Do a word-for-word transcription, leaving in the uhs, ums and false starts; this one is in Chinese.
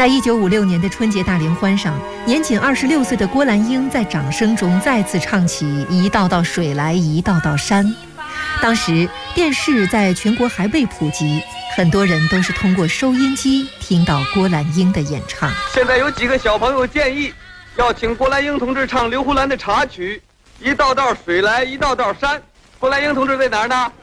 在一九五六年的春节大联欢上，年仅二十六岁的郭兰英在掌声中再次唱起《一道道水来一道道山》。当时电视在全国还未普及，很多人都是通过收音机听到郭兰英的演唱。 现在有几个小朋友建议，要请郭兰英同志唱刘胡兰的插曲《一道道水来一道道山》。郭兰英同志在哪儿呢？